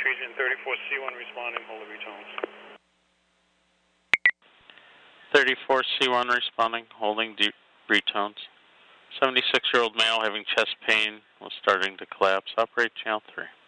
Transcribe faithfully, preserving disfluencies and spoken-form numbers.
region thirty-four C one responding, holding retones. thirty-four C one responding, holding deep retones. seventy-six-year-old male having chest pain was starting to collapse. Operate channel three.